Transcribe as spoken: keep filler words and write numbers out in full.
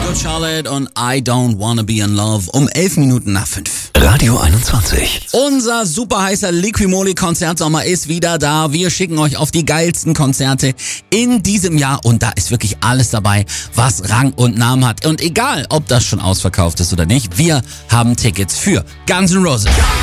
Good Charlotte und I Don't Wanna Be in Love um elf Minuten nach fünf. Radio einundzwanzig. Unser super heißer Liquimoli Konzertsommer ist wieder da. Wir schicken euch auf die geilsten Konzerte in diesem Jahr und da ist wirklich alles dabei, was Rang und Namen hat. Und egal, ob das schon ausverkauft ist oder nicht, wir haben Tickets für Guns N' Roses,